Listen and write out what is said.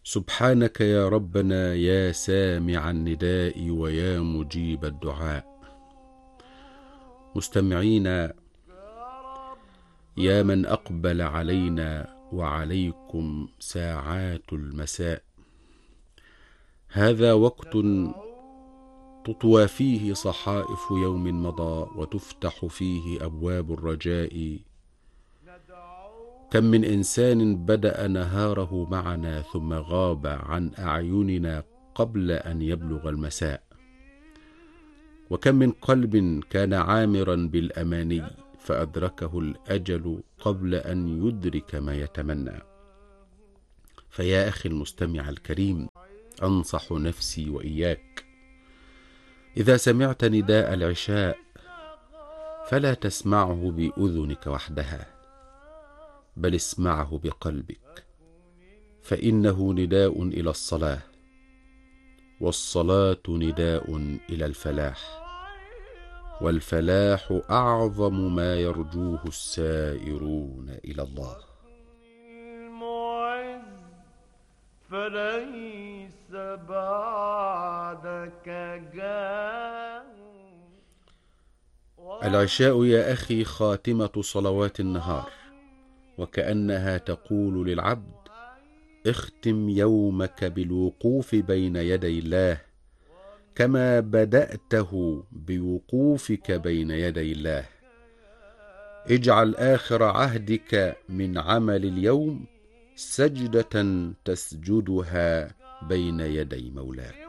سبحانك يا ربنا يا سامع النداء ويا مجيب الدعاء. مستمعين، يا من أقبل علينا وعليكم ساعات المساء، هذا وقت تطوى فيه صحائف يوم مضى وتفتح فيه أبواب الرجاء. كم من إنسان بدأ نهاره معنا ثم غاب عن أعيننا قبل أن يبلغ المساء، وكم من قلب كان عامرا بالأماني فأدركه الأجل قبل أن يدرك ما يتمنى. فيا أخي المستمع الكريم، أنصح نفسي وإياك، إذا سمعت نداء العشاء فلا تسمعه بأذنك وحدها، بل اسمعه بقلبك، فإنه نداء إلى الصلاة، والصلاة نداء إلى الفلاح، والفلاح أعظم ما يرجوه السائرون إلى الله. فليس بعدك العشاء يا أخي خاتمة صلوات النهار، وكأنها تقول للعبد: اختم يومك بالوقوف بين يدي الله كما بدأته بوقوفك بين يدي الله. اجعل آخر عهدك من عمل اليوم سجدة تسجدها بين يدي مولاك.